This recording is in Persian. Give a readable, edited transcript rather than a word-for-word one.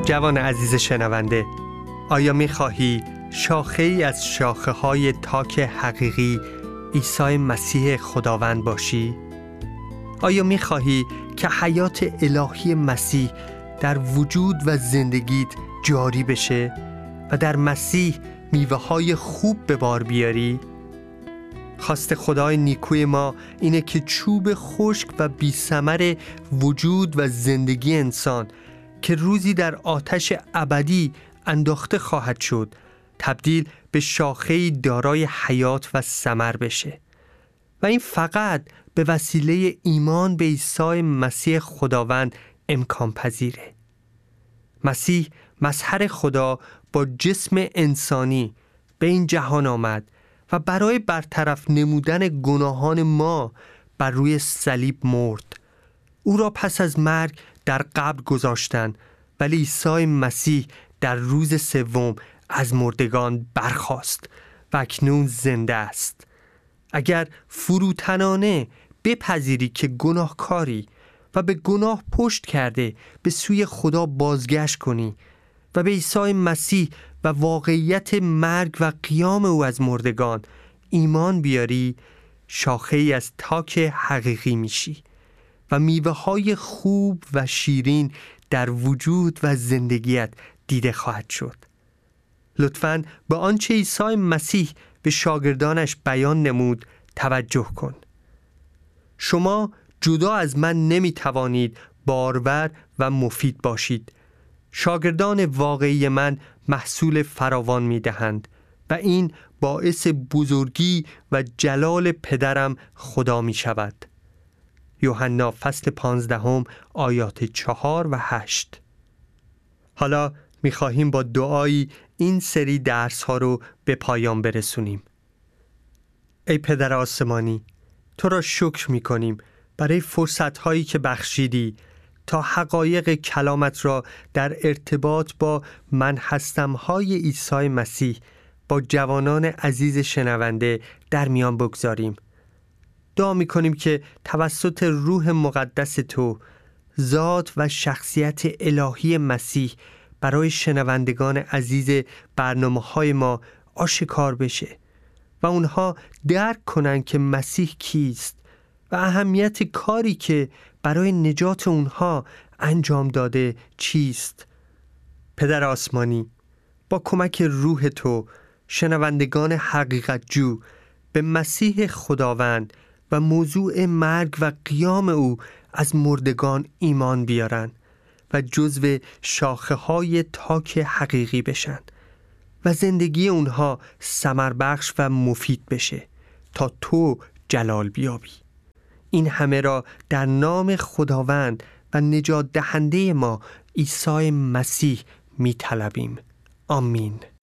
جوان عزیز شنونده، آیا می‌خواهی شاخه‌ای از شاخه‌های تاک حقیقی عیسی مسیح خداوند باشی؟ آیا می‌خواهی که حیات الهی مسیح در وجود و زندگیت جاری بشه و در مسیح میوه‌های خوب به بار بیاری؟ خواست خدای نیکوی ما اینه که چوب خشک و بی‌ثمر وجود و زندگی انسان که روزی در آتش ابدی انداخته خواهد شد تبدیل به شاخه‌ای دارای حیات و ثمر بشه و این فقط به وسیله ایمان به عیسی مسیح خداوند امکان پذیره. مسیح مظهر خدا با جسم انسانی به این جهان آمد و برای برطرف نمودن گناهان ما بر روی صلیب مرد. او را پس از مرگ در قبر گذاشتن، ولی عیسی مسیح در روز سوم از مردگان برخاست و اکنون زنده است. اگر فروتنانه بپذیری که گناهکاری و به گناه پشت کرده به سوی خدا بازگشت کنی و به عیسی مسیح و واقعیت مرگ و قیام او از مردگان ایمان بیاری، شاخه‌ای از تاک حقیقی میشی و میوه‌های خوب و شیرین در وجود و زندگیت دیده خواهد شد. لطفاً به آنچه عیسی مسیح به شاگردانش بیان نمود توجه کن. شما جدا از من نمیتوانید بارور و مفید باشید. شاگردان واقعی من محصول فراوان میدهند و این باعث بزرگی و جلال پدرم خدا می شود. یوحنا فصل 15 آیات 4 و 8. حالا می خواهیم با دعایی این سری درس ها رو به پایان برسونیم. ای پدر آسمانی، تو را شکر می کنیم برای فرصت هایی که بخشیدی تا حقایق کلامت را در ارتباط با من هستم های عیسی مسیح با جوانان عزیز شنونده در میان بگذاریم. دعا می‌کنیم که توسط روح مقدس تو ذات و شخصیت الهی مسیح برای شنوندگان عزیز برنامه‌های ما آشکار بشه و اونها درک کنن که مسیح کیست و اهمیت کاری که برای نجات اونها انجام داده چیست. پدر آسمانی، با کمک روح تو شنوندگان حقیقت جو به مسیح خداوند و موضوع مرگ و قیام او از مردگان ایمان بیارن و جزو شاخه های تاک حقیقی بشن و زندگی اونها ثمر بخش و مفید بشه تا تو جلال بیابی. این همه را در نام خداوند و نجات دهنده ما عیسی مسیح می طلبیم. آمین.